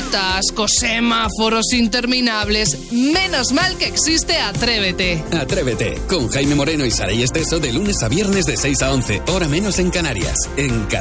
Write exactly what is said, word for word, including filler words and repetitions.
atascos, semáforos interminables. Menos mal que existe Atrévete. Atrévete, con Jaime Moreno y Saray Esteso de lunes a viernes de seis a once, hora menos en Canarias. En